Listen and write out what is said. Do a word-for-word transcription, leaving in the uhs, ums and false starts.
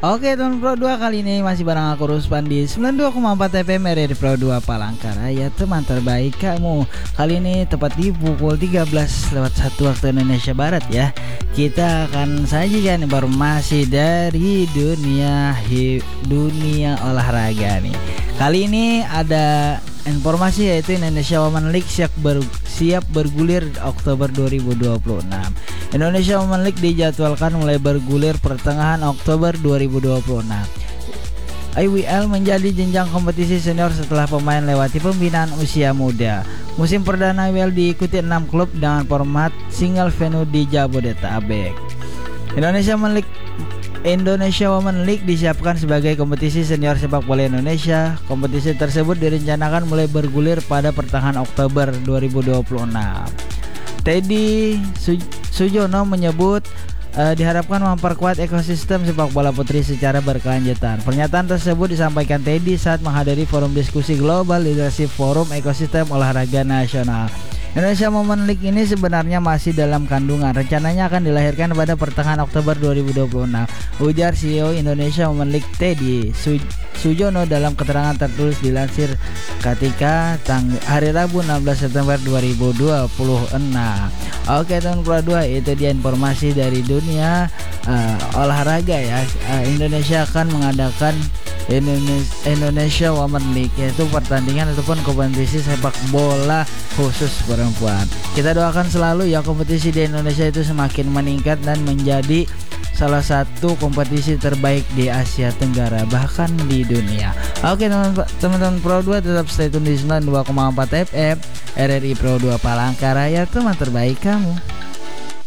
Oke teman Pro dua, kali ini masih bareng aku Ruspan di sembilan puluh dua koma empat F M R R I Pro dua Palangkaraya, teman terbaik kamu. Kali ini tepat di pukul tiga belas lewat satu waktu Indonesia Barat ya. Kita akan sajikan informasi dari dunia hi, dunia olahraga nih. Kali ini ada informasi yaitu Indonesia Women League siap, ber, siap bergulir Oktober dua ribu dua puluh enam. Indonesia Women League dijadwalkan mulai bergulir pertengahan Oktober dua ribu dua puluh enam. I W L menjadi jenjang kompetisi senior setelah pemain lewati pembinaan usia muda. Musim perdana I W L diikuti enam klub dengan format single venue di Jabodetabek. Indonesia Women League Indonesia Women League disiapkan sebagai kompetisi senior sepak bola Indonesia. Kompetisi tersebut direncanakan mulai bergulir pada pertengahan Oktober dua ribu dua puluh enam. Teddy Sujono menyebut uh, diharapkan memperkuat ekosistem sepak bola putri secara berkelanjutan. Pernyataan tersebut disampaikan Teddy saat menghadiri forum diskusi Global Leadership Forum Ekosistem Olahraga Nasional. Indonesia Women League ini sebenarnya masih dalam kandungan. Rencananya akan dilahirkan pada pertengahan Oktober dua ribu dua puluh enam, ujar C E O Indonesia Women League Teddy Su Sujono dalam keterangan tertulis dilansir ketika tang hari Rabu enam belas September dua ribu dua puluh enam. Oke teman Pro dua, itu dia informasi dari dunia uh, olahraga ya. Uh, Indonesia akan mengadakan Indonesia, Indonesia Women League, yaitu pertandingan ataupun kompetisi sepak bola khusus perempuan. Kita doakan selalu ya kompetisi di Indonesia itu semakin meningkat dan menjadi salah satu kompetisi terbaik di Asia Tenggara, bahkan di dunia. Oke teman-teman Pro dua, tetap stay tune di sembilan puluh dua koma empat F M R R I Pro dua Palangkaraya, teman terbaik kamu.